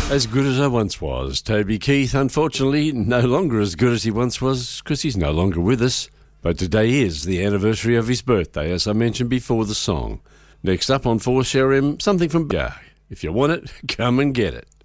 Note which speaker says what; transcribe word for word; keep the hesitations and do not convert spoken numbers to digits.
Speaker 1: As good as I once was. Toby Keith, unfortunately, no longer as good as he once was because he's no longer with us. But today is the anniversary of his birthday, as I mentioned before the song. Next up on four C R M, something from... If you want it, come and get it.